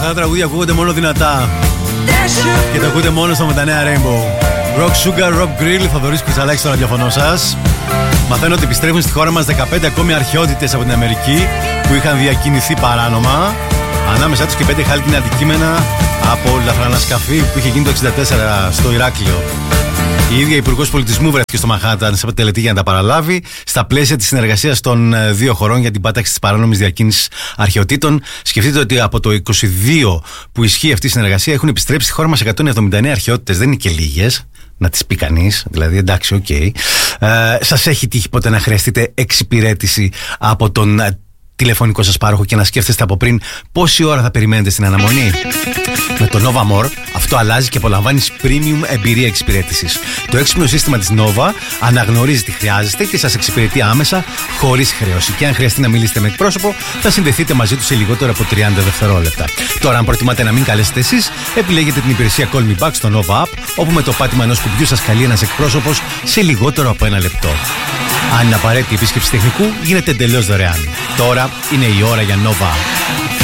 Αυτά τα τραγούδια ακούγονται μόνο δυνατά και τα ακούτε μόνο στο με τα νέα Rainbow. Rock Sugar, Rock Grill, Θοδωρής Κουτσαλάκης στο ραδιοφωνό σας. Μαθαίνω ότι επιστρέφουν στη χώρα μας 15 ακόμη αρχαιότητες από την Αμερική που είχαν διακινηθεί παράνομα. Ανάμεσά τους και 5 χάλκινα αντικείμενα από λαθρανασκαφή που είχε γίνει το 1964 στο Ηράκλειο. Η ίδια Υπουργός Πολιτισμού βρέθηκε στο Μανχάταν σε τελετή για να τα παραλάβει στα πλαίσια της συνεργασίας των δύο χωρών για την πάταξη της παράνομης διακίνησης αρχαιοτήτων. Σκεφτείτε ότι από το 22 που ισχύει αυτή η συνεργασία έχουν επιστρέψει στη χώρα μας 179 αρχαιότητες. Δεν είναι και λίγες, να τις πει κανείς. Δηλαδή, εντάξει, οκ. Σας έχει τύχει ποτέ να χρειαστείτε εξυπηρέτηση από τον τηλεφωνικό σας πάροχο και να σκέφτεστε από πριν πόση ώρα θα περιμένετε στην αναμονή? Με το Nova More αυτό αλλάζει και απολαμβάνεις premium εμπειρία εξυπηρέτησης. Το έξυπνο σύστημα της Nova αναγνωρίζει τι χρειάζεστε και σας εξυπηρετεί άμεσα χωρίς χρέωση. Και αν χρειαστεί να μιλήσετε με εκπρόσωπο, θα συνδεθείτε μαζί του σε λιγότερο από 30 δευτερόλεπτα. Τώρα, αν προτιμάτε να μην καλέσετε εσείς, επιλέγετε την υπηρεσία Call Me Back στο Nova App, όπου με το πάτημα ενός κουμπιού σας καλεί ένας εκπρόσωπος σε λιγότερο από 1 λεπτό. Αν είναι απαραίτητη επίσκεψη τεχνικού, γίνεται εντελώς δωρεάν. Τώρα είναι η ώρα για Nova.